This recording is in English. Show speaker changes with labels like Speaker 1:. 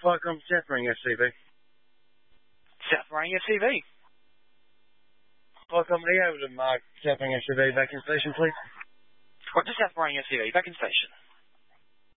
Speaker 1: Welcome, Southring SCV.
Speaker 2: Southring SCV.
Speaker 1: Welcome, are you able to mark Southring SCV back in station, please?
Speaker 2: What does Southring SCV back in station?